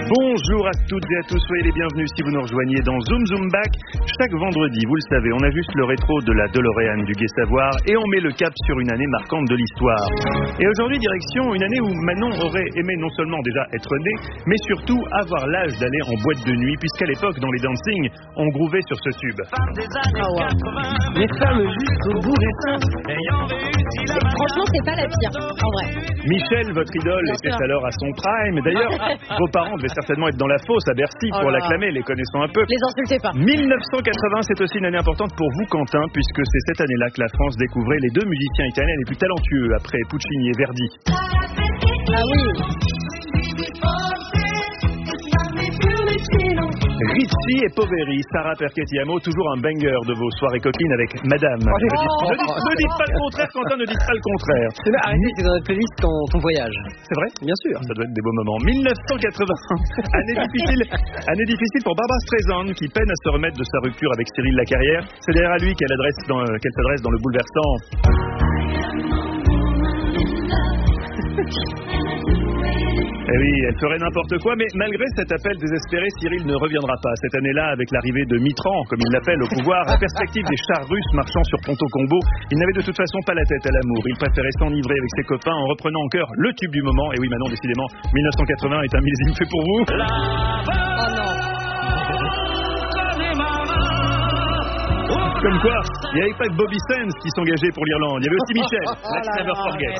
Bonjour à toutes et à tous, soyez les bienvenus si vous nous rejoignez dans Zoom Zoom Back. Chaque vendredi, vous le savez, on ajuste le rétro de la DeLorean du Gai Savoir et on met le cap sur une année marquante de l'histoire. Et aujourd'hui, direction une année où Manon aurait aimé non seulement déjà être née, mais surtout avoir l'âge d'aller en boîte de nuit, puisqu'à l'époque, dans les dancing, on grouvait sur ce tube. Les femmes jusqu'au bout des seins. Franchement, c'est pas la pire, en vrai. Michel, votre idole, était alors à son prime. D'ailleurs, vos parents devaient certainement être dans la fosse à Bercy pour l'acclamer, les connaissant un peu. Les insultez pas. 1980, c'est aussi une année importante pour vous, Quentin, puisque c'est cette année-là que la France découvrait les deux musiciens italiens les plus talentueux après Puccini et Verdi. Ah oui. Rizzi et Poveri, Sarah Perchettiamo, toujours un banger de vos soirées coquines avec Madame. Ne dites pas le contraire, Quentin, ne dites pas le contraire. Arrêtez, c'est dans notre playlist ton voyage. C'est vrai? Bien sûr. Ça doit être des beaux moments. 1980, année difficile pour Barbra Streisand, qui peine à se remettre de sa rupture avec Cyril Lacarrière. C'est d'ailleurs à lui qu'elle s'adresse dans le bouleversant. Eh oui, elle ferait n'importe quoi, mais malgré cet appel désespéré, Cyril ne reviendra pas cette année-là avec l'arrivée de Mitran, comme il l'appelle, au pouvoir. À perspective des chars russes marchant sur Ponto Combo, il n'avait de toute façon pas la tête à l'amour. Il préférait s'enivrer avec ses copains en reprenant en cœur le tube du moment. Et oui, Manon, décidément, 1980 est un millésime fait pour vous. Comme quoi, il n'y avait pas que Bobby Sands qui s'engageait pour l'Irlande, il y avait aussi Michel. Let's never forget.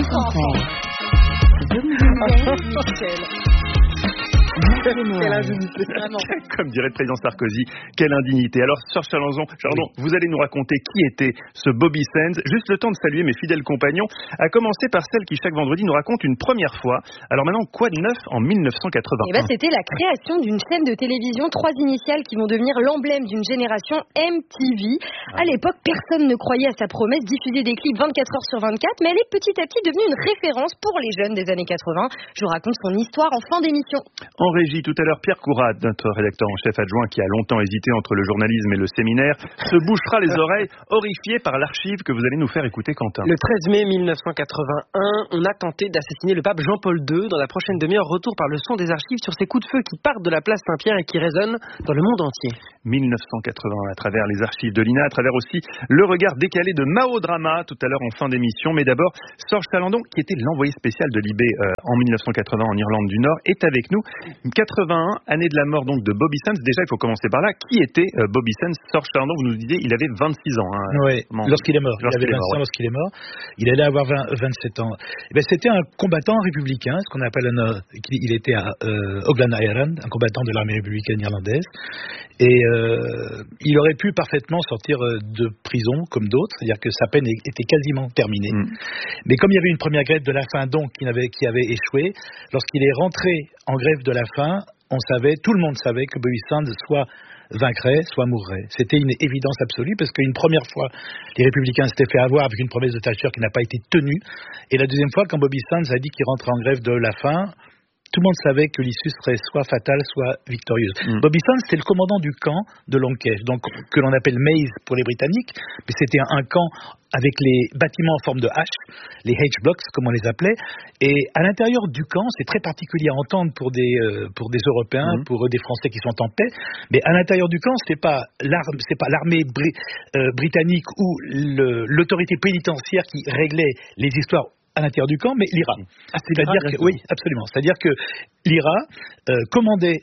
Quelle indignité. Comme dirait le président Sarkozy, quelle indignité. Alors, Serge Chalandon, vous allez nous raconter qui était ce Bobby Sands. Juste le temps de saluer mes fidèles compagnons, à commencer par celle qui chaque vendredi nous raconte une première fois. Alors maintenant, quoi de neuf en 1980? C'était la création d'une chaîne de télévision, 3 initiales qui vont devenir l'emblème d'une génération, MTV. À l'époque, personne ne croyait à sa promesse, diffuser des clips 24 heures sur 24, mais elle est petit à petit devenue une référence pour les jeunes des années 80. Je vous raconte son histoire en fin d'émission. En régie, tout à l'heure, Pierre Courade, notre rédacteur en chef adjoint qui a longtemps hésité entre le journalisme et le séminaire, se bouchera les oreilles, horrifié par l'archive que vous allez nous faire écouter, Quentin. Le 13 mai 1981, on a tenté d'assassiner le pape Jean-Paul II. Dans la prochaine demi-heure, retour par le son des archives sur ces coups de feu qui partent de la place Saint-Pierre et qui résonnent dans le monde entier. 1980, à travers les archives de l'INA, à travers aussi le regard décalé de Mao Drama, tout à l'heure en fin d'émission. Mais d'abord, Serge Chalandon, qui était l'envoyé spécial de Libé en 1980 en Irlande du Nord, est avec nous. 81, année de la mort donc de Bobby Sands. Déjà, il faut commencer par là. Qui était Bobby Sands? Serge Chalandon, vous nous disiez, il avait 26 ans. Oui, lorsqu'il est mort. Il avait 26 ans lorsqu'il est mort. Il allait avoir 27 ans. C'était un combattant républicain, ce qu'on appelle il était à Oglan Ireland, un combattant de l'armée républicaine irlandaise. Et il aurait pu parfaitement sortir de prison comme d'autres, c'est-à-dire que sa peine était quasiment terminée. Mais comme il y avait une première grève de la faim donc qui avait échoué, lorsqu'il est rentré en grève de la faim, tout le monde savait que Bobby Sands soit vaincrait, soit mourrait. C'était une évidence absolue parce qu'une première fois, les républicains s'étaient fait avoir avec une promesse de Thatcher qui n'a pas été tenue. Et la deuxième fois, quand Bobby Sands a dit qu'il rentrait en grève de la faim, tout le monde savait que l'issue serait soit fatale, soit victorieuse. Bobby Sands, c'était le commandant du camp de Lankesh, donc que l'on appelle Maze pour les Britanniques, mais c'était un camp avec les bâtiments en forme de H, les H-blocks comme on les appelait, et à l'intérieur du camp, c'est très particulier à entendre pour des Européens, pour des Français qui sont en paix, mais à l'intérieur du camp, c'est pas l'armée britannique ou l'autorité pénitentiaire qui réglait les histoires à l'intérieur du camp, mais l'IRA. Oui, absolument. C'est-à-dire que l'IRA commandait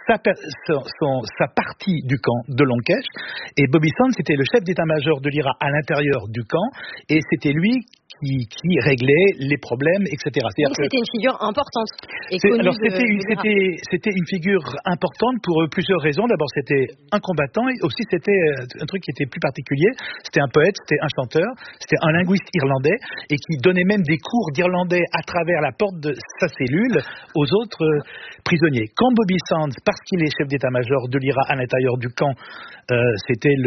sa partie du camp de Lankesh, et Bobby Sands était le chef d'état-major de l'IRA à l'intérieur du camp, et c'était lui qui réglait les problèmes, etc. Donc c'était une figure importante. C'était une figure importante pour plusieurs raisons. D'abord, c'était un combattant, et aussi c'était un truc qui était plus particulier. C'était un poète, c'était un chanteur, c'était un linguiste irlandais, et qui donnait même des cours d'irlandais à travers la porte de sa cellule aux autres prisonniers. Quand Bobby Sands, parce qu'il est chef d'état-major de l'IRA à l'intérieur du camp, c'était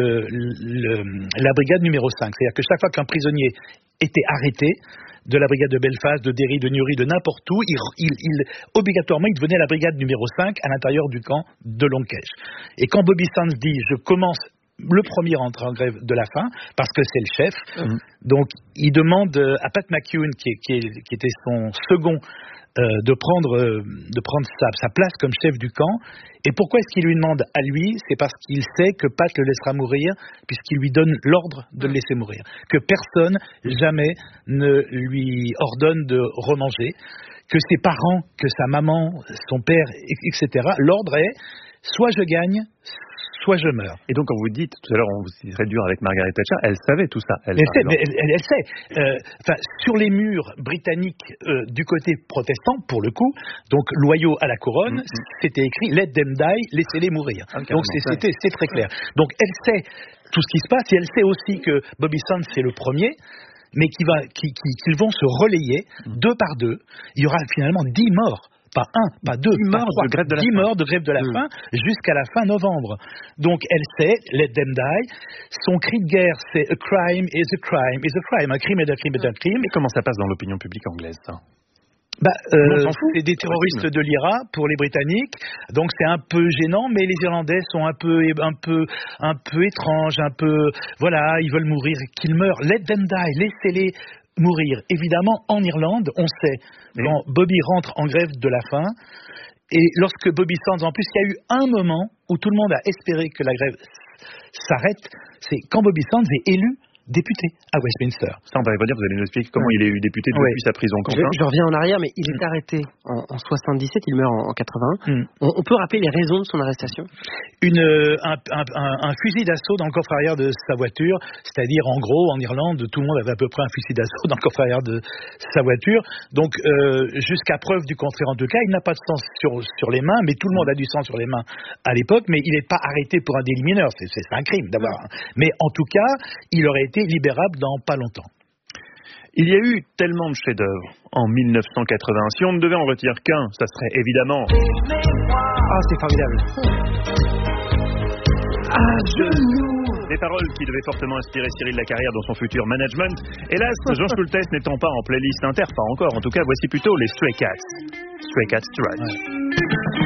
la brigade numéro 5. C'est-à-dire que chaque fois qu'un prisonnier était arrêté, de la brigade de Belfast, de Derry, de Newry, de n'importe où, obligatoirement, il devenait la brigade numéro 5 à l'intérieur du camp de Lankesh. Et quand Bobby Sands dit « je commence le premier à entrer en grève de la faim, parce que c'est le chef. Donc, il demande à Pat McEwen, qui était son second de prendre sa place comme chef du camp. Et pourquoi est-ce qu'il lui demande à lui? C'est parce qu'il sait que Pat le laissera mourir, puisqu'il lui donne l'ordre de le laisser mourir. Que personne, jamais, ne lui ordonne de remanger. Que ses parents, que sa maman, son père, etc. L'ordre est, soit je gagne, soit je meurs. Et donc, quand vous dites, tout à l'heure, on vous serait dur avec Margaret Thatcher, elle savait tout ça. Elle sait. Sur les murs britanniques du côté protestant, pour le coup, donc loyaux à la couronne, c'était écrit « Let them die », laissez-les mourir. Donc, c'est très clair. Donc, elle sait tout ce qui se passe, et elle sait aussi que Bobby Sands, c'est le premier, mais qu'ils vont se relayer deux par deux. Il y aura finalement 10 morts. Pas un, pas deux, pas trois, 10 morts de grève de la faim jusqu'à la fin novembre. Donc elle sait, let them die. Son cri de guerre, c'est a crime is a crime is a crime. Un crime est un crime est un crime. Et comment ça passe dans l'opinion publique anglaise, ça? C'est des terroristes de l'IRA pour les Britanniques, donc c'est un peu gênant, mais les Irlandais sont un peu étranges, voilà, ils veulent mourir, qu'ils meurent. Let them die, laissez-les mourir. Évidemment, en Irlande, on sait, quand Bobby rentre en grève de la faim, et lorsque Bobby Sands, en plus, il y a eu un moment où tout le monde a espéré que la grève s'arrête, c'est quand Bobby Sands est élu député à Westminster. Ça, on va dire, vous allez nous expliquer comment il est élu député depuis sa prison. Je reviens en arrière, mais il est arrêté en 77, il meurt en 81. On peut rappeler les raisons de son arrestation? Un fusil d'assaut dans le coffre arrière de sa voiture, c'est-à-dire, en gros, en Irlande, tout le monde avait à peu près un fusil d'assaut dans le coffre arrière de sa voiture. Donc, jusqu'à preuve du contraire, en tout cas, il n'a pas de sang sur les mains, mais tout le monde a du sang sur les mains à l'époque, mais il n'est pas arrêté pour un délit mineur. C'est un crime d'avoir. Mais en tout cas, il aurait été libérable dans pas longtemps. Il y a eu tellement de chefs-d'œuvre en 1980. Si on ne devait en retirer qu'un, ça serait évidemment... Ah, c'est formidable. À genoux. Des paroles qui devaient fortement inspirer Cyril Lacarrière dans son futur management. Hélas, Jean Schultes n'étant pas en playlist inter, pas encore. En tout cas, voici plutôt les Stray Cats. Stray Cats Strut.